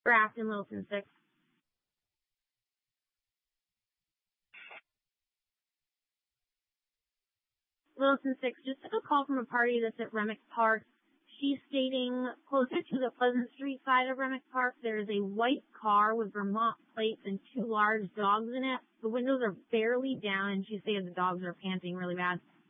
Grafton, Wilson 6. Wilson 6 just took a call from a party that's at Remick Park. She's stating closer to the Pleasant Street side of Remick Park, there is a white car with Vermont plates and 2 large dogs in it. The windows are barely down, and she's saying the dogs are panting really bad.